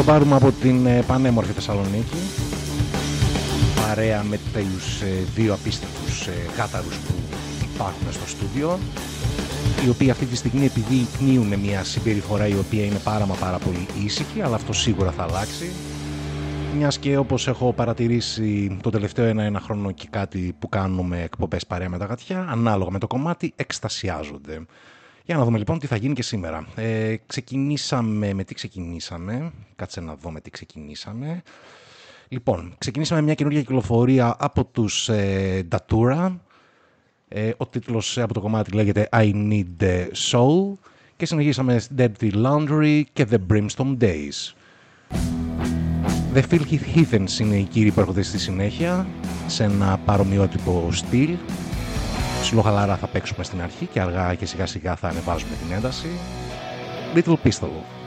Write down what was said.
μπομπάρουμε από την πανέμορφη Θεσσαλονίκη, παρέα με τους δύο απίστευτους γάταρους που υπάρχουν στο στούντιο, οι οποίοι αυτή τη στιγμή επειδή πνίουν μια συμπεριφορά η οποία είναι πάρα πολύ ήσυχη, αλλά αυτό σίγουρα θα αλλάξει, μιας και όπως έχω παρατηρήσει το τελευταίο ένα χρόνο και κάτι που κάνουμε εκπομπές παρέα με τα γατιά, ανάλογα με το κομμάτι εκστασιάζονται. Για να δούμε λοιπόν τι θα γίνει και σήμερα. Με τι ξεκινήσαμε. Κάτσε να δω με τι ξεκινήσαμε. Λοιπόν, ξεκινήσαμε μια καινούργια κυκλοφορία από τους Datura. Ο τίτλος από το κομμάτι λέγεται I Need Soul. Και συνεχίσαμε Dirty Laundry και The Brimstone Days. The Filthy Heathens είναι οι κύριοι που έρχονται στη συνέχεια, σε ένα παρομοιότυπο στυλ. Ψιλοχαλαρά θα παίξουμε στην αρχή και αργά και σιγά σιγά θα ανεβάζουμε την ένταση. Little Pistol.